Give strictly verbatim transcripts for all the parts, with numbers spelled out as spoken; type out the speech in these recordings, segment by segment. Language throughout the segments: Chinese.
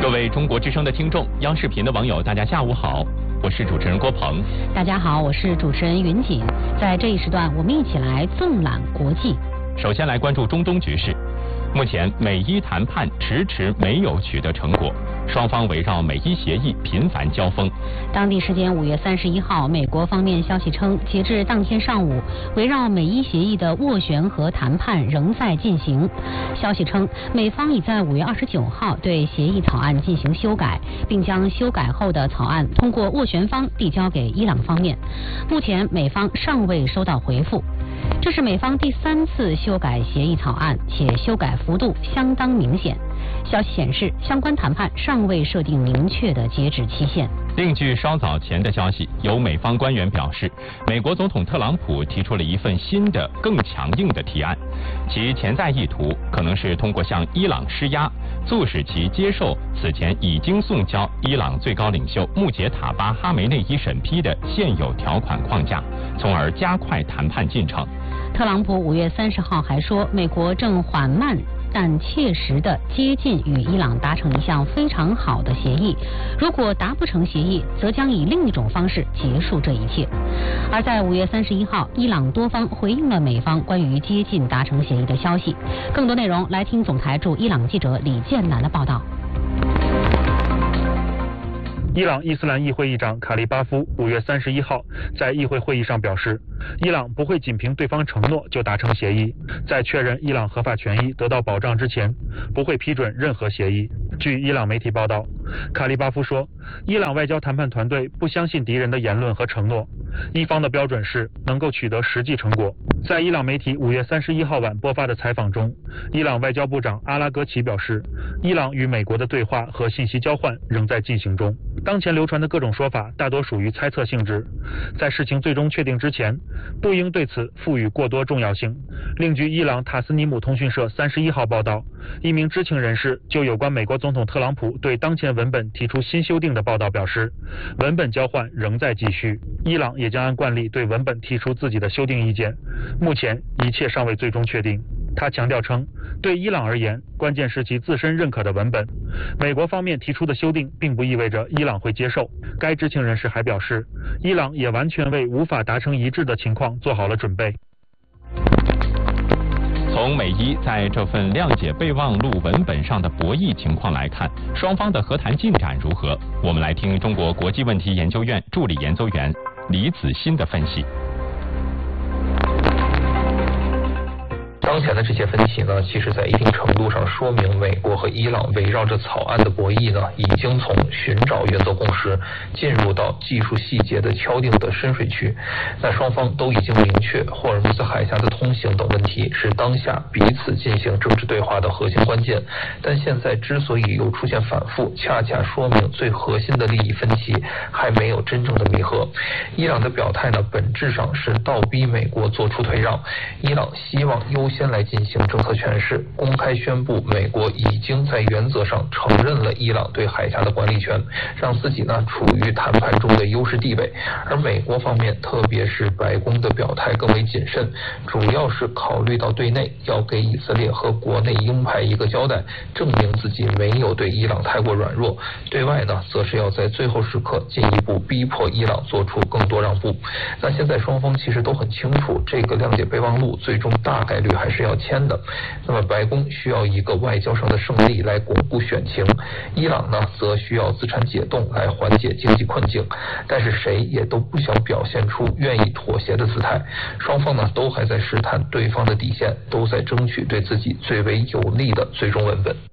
各位中国之声的听众，央视频的网友，大家下午好，我是主持人郭鹏。 大家好，我是主持人云锦。在这一时段，我们一起来纵览国际。 首先来关注中东局势。目前美伊谈判迟迟没有取得成果，双方围绕美伊协议频繁交锋。 当地时间五月三十一号，美国方面消息称，截至当天上午，围绕美伊协议的斡旋和谈判仍在进行。消息称，美方已在五月二十九号对协议草案进行修改，并将修改后的草案通过斡旋方递交给伊朗方面。目前美方尚未收到回复。这是美方第三次修改协议草案，且修改幅度相当明显。消息显示，相关谈判尚未设定明确的截止期限。 另据稍早前的消息，有美方官员表示，美国总统特朗普提出了一份新的、更强硬的提案，其潜在意图可能是通过向伊朗施压，促使其接受此前已经送交伊朗最高领袖穆杰塔巴哈梅内伊审批的现有条款框架，从而加快谈判进程。 特朗普五月三十号还说，美国正缓慢但切实地接近与伊朗达成一项非常好的协议，如果达不成协议，则将以另一种方式结束这一切。而在五月三十一号，伊朗多方回应了美方关于接近达成协议的消息。更多内容来听总台驻伊朗记者李建南的报道。 伊朗伊斯兰议会议长卡利巴夫五月三十一号在议会会议上表示，伊朗不会仅凭对方承诺就达成协议，在确认伊朗合法权益得到保障之前，不会批准任何协议。据伊朗媒体报道，卡利巴夫说，伊朗外交谈判团队不相信敌人的言论和承诺，伊方的标准是能够取得实际成果。在伊朗媒体五月三十一号晚播发的采访中，伊朗外交部长阿拉格齐表示，伊朗与美国的对话和信息交换仍在进行中。当前流传的各种说法大多属于猜测性质，在事情最终确定之前，不应对此赋予过多重要性。另据伊朗塔斯尼姆通讯社三十一号报道，一名知情人士就有关美国总统特朗普对当前文本提出新修订的报道表示，文本交换仍在继续，伊朗也将按惯例对文本提出自己的修订意见，目前一切尚未最终确定。他强调称，对伊朗而言，关键是其自身认可的文本，美国方面提出的修订并不意味着伊朗会接受。该知情人士还表示，伊朗也完全为无法达成一致的情况做好了准备。 从美伊在这份谅解备忘录文本上的博弈情况来看，双方的和谈进展如何？我们来听中国国际问题研究院助理研究员李子欣的分析。 当前的这些分歧呢，其实在一定程度上说明美国和伊朗围绕着草案的博弈呢，已经从寻找原则共识进入到技术细节的敲定的深水区。那双方都已经明确，霍尔木兹海峡的通行等问题是当下彼此进行政治对话的核心关键。但现在之所以又出现反复，恰恰说明最核心的利益分歧还没有真正的弥合。伊朗的表态呢，本质上是倒逼美国做出退让，伊朗希望优先来进行政策诠释，公开宣布美国已经在原则上承认了伊朗对海峡的管理权，让自己呢处于谈判中的优势地位。而美国方面，特别是白宫的表态更为谨慎，主要是考虑到对内要给以色列和国内鹰派一个交代，证明自己没有对伊朗太过软弱；对外呢，则是要在最后时刻进一步逼迫伊朗做出更多让步。那现在双方其实都很清楚，这个谅解备忘录最终大概率还是要签的。那么白宫需要一个外交上的胜利来巩固选情，伊朗呢则需要资产解冻来缓解经济困境，但是谁也都不想表现出愿意妥协的姿态。双方呢都还在试探对方的底线，都在争取对自己最为有利的最终文本。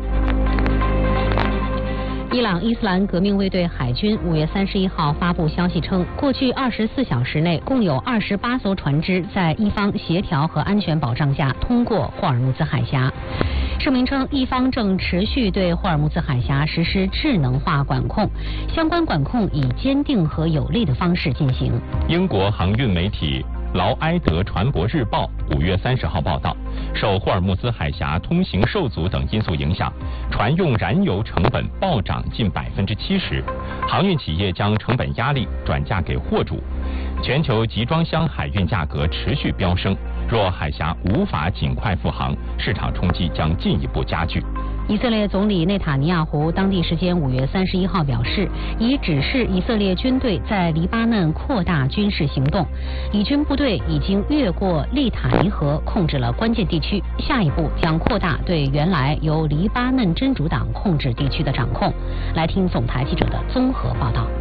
伊朗伊斯兰革命卫队海军五月三十一号发布消息称，过去二十四小时内，共有二十八艘船只在伊方协调和安全保障下通过霍尔木兹海峡。声明称，伊方正持续对霍尔木兹海峡实施智能化管控，相关管控以坚定和有力的方式进行。 英国航运媒体劳埃德船舶日报五月三十号报道，受霍尔木兹海峡通行受阻等因素影响，船用燃油成本暴涨近百分之七十，航运企业将成本压力转嫁给货主，全球集装箱海运价格持续飙升。若海峡无法尽快复航，市场冲击将进一步加剧。 以色列总理内塔尼亚胡当地时间五月三十一号表示，已指示以色列军队在黎巴嫩扩大军事行动，以军部队已经越过利塔尼河，控制了关键地区，下一步将扩大对原来由黎巴嫩真主党控制地区的掌控。来听总台记者的综合报道。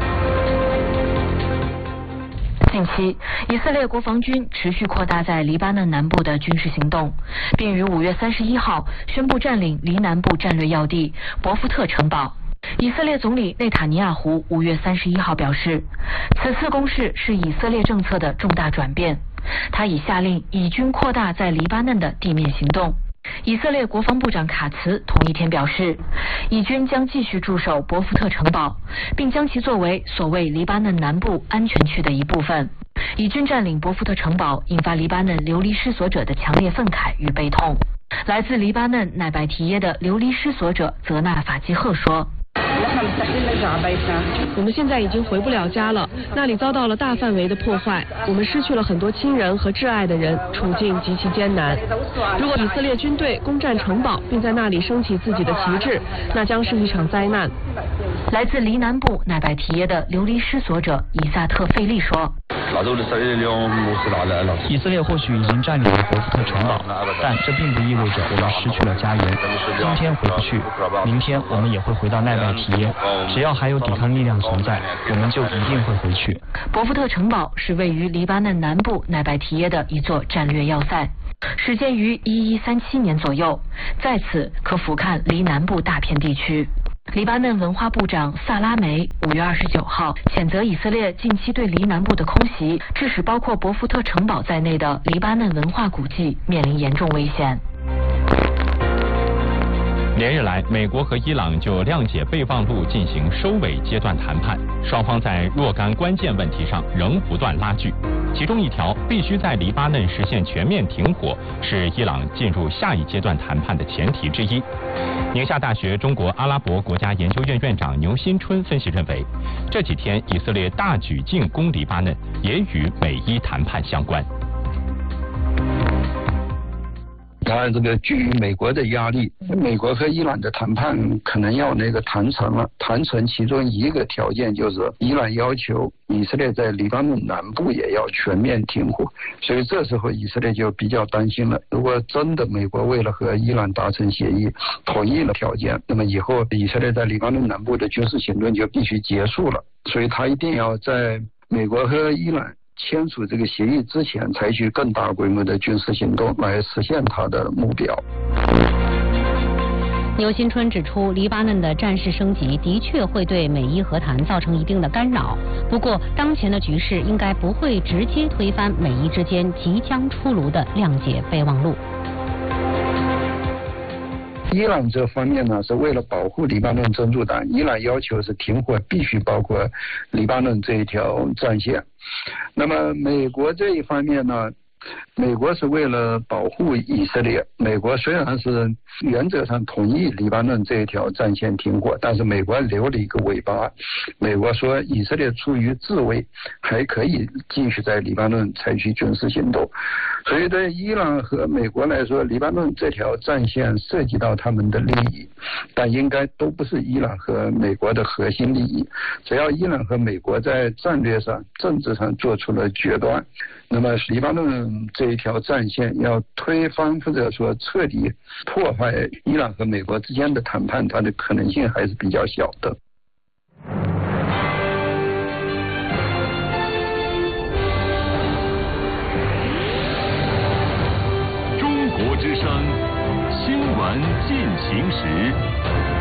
近期，以色列国防军持续扩大在黎巴嫩南部的军事行动，并于五月三十一号宣布占领黎南部战略要地博福特城堡。以色列总理内塔尼亚胡五月三十一号表示，此次攻势是以色列政策的重大转变，他已下令以军扩大在黎巴嫩的地面行动。以色列国防部长卡茨同一天表示，以军将继续驻守博福特城堡，并将其作为所谓黎巴嫩南部安全区的一部分。以军占领博福特城堡，引发黎巴嫩流离失所者的强烈愤慨与悲痛。来自黎巴嫩奈白提耶的流离失所者泽纳法基赫说， 我们现在已经回不了家了，那里遭到了大范围的破坏，我们失去了很多亲人和挚爱的人，处境极其艰难。如果以色列军队攻占城堡，并在那里升起自己的旗帜，那将是一场灾难。 来自黎南部奈白提耶的流离失所者以萨特费利说， 以色列或许已经占领了博福特城堡，但这并不意味着我们失去了家园。今天回不去，明天我们也会回到奈白提耶。只要还有抵抗力量存在，我们就一定会回去。 博福特城堡是位于黎巴嫩南部奈白提耶的一座战略要塞，始建于一一三七年左右，在此可俯瞰黎南部大片地区。黎巴嫩文化部长萨拉梅五月二十九号谴责以色列近期对黎南部的空袭，致使包括博福特城堡在内的黎巴嫩文化古迹面临严重危险。 连日来，美国和伊朗就谅解备忘录进行收尾阶段谈判，双方在若干关键问题上仍不断拉锯。其中一条必须在黎巴嫩实现全面停火，是伊朗进入下一阶段谈判的前提之一。宁夏大学中国阿拉伯国家研究院院长牛新春分析认为，这几天以色列大举进攻黎巴嫩，也与美伊谈判相关。 当然，这个基于美国的压力，美国和伊朗的谈判可能要那个谈成了。谈成其中一个条件就是伊朗要求以色列在黎巴嫩南部也要全面停火，所以这时候以色列就比较担心了。如果真的美国为了和伊朗达成协议，同意了条件，那么以后以色列在黎巴嫩南部的军事行动就必须结束了。所以他一定要在美国和伊朗签署这个协议之前，采取更大规模的军事行动来实现他的目标。 牛新春指出，黎巴嫩的战事升级的确会对美伊和谈造成一定的干扰，不过当前的局势应该不会直接推翻美伊之间即将出炉的谅解备忘录。 伊朗这方面呢，是为了保护黎巴嫩真主党，伊朗要求是停火必须包括黎巴嫩这一条战线。那么美国这一方面呢，美国是为了保护以色列，美国虽然是原则上同意黎巴嫩这一条战线停火，但是美国留了一个尾巴。美国说以色列出于自卫还可以继续在黎巴嫩采取军事行动，所以对伊朗和美国来说，黎巴嫩这条战线涉及到他们的利益，但应该都不是伊朗和美国的核心利益。只要伊朗和美国在战略上、政治上做出了决断，那么黎巴嫩这一条战线要推翻或者说彻底破坏伊朗和美国之间的谈判，它的可能性还是比较小的。 中国之声新闻进行时。